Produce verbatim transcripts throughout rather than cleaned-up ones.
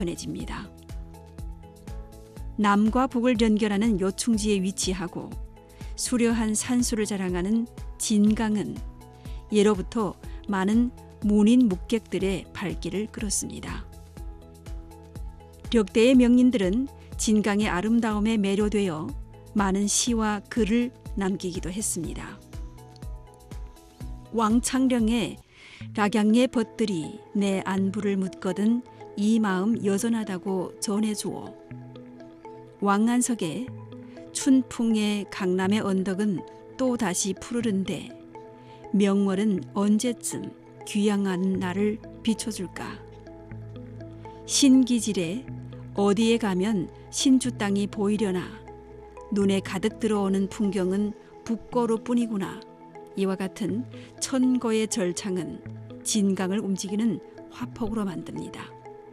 전해집니다. 남과 북을 연결하는 요충지에 위치하고 수려한 산수를 자랑하는 진강은 예로부터 많은 문인 묵객들의 발길을 끌었습니다. 력대의 명인들은 진강의 아름다움에 매료되어 많은 시와 글을 남기기도 했습니다. 왕창령의 락양의 벗들이 내 안부를 묻거든 이 마음 여전하다고 전해주어 왕안석의 춘풍의 강남의 언덕은 또 다시 푸르른데 명월은 언제쯤 귀양한 나를 비춰줄까. 신기질에 어디에 가면 신주 땅이 보이려나 눈에 가득 들어오는 풍경은 북거로뿐이구나. 이와 같은 천거의 절창은 진강을 움직이는 화폭으로 만듭니다.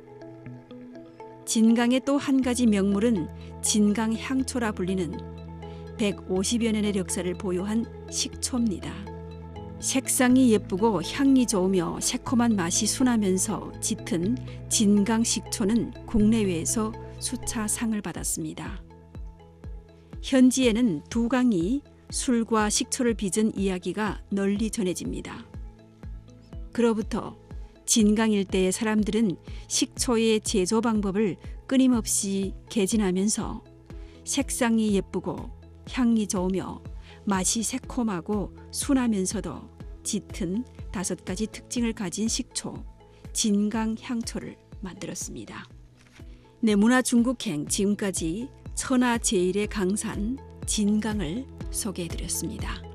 진강의 또 한 가지 명물은 진강향초라 불리는 백오십여 년의 역사를 보유한 식초입니다. 색상이 예쁘고 향이 좋으며 새콤한 맛이 순하면서 짙은 진강 식초는 국내외에서 수차 상을 받았습니다. 현지에는 두 강이 술과 식초를 빚은 이야기가 널리 전해집니다. 그로부터 진강 일대의 사람들은 식초의 제조 방법을 끊임없이 개진하면서 색상이 예쁘고 향이 좋으며 맛이 새콤하고 순하면서도 짙은 다섯 가지 특징을 가진 식초, 진강향초를 만들었습니다. 네, 문화중국행 지금까지 천하제일의 강산 진강을 소개해드렸습니다.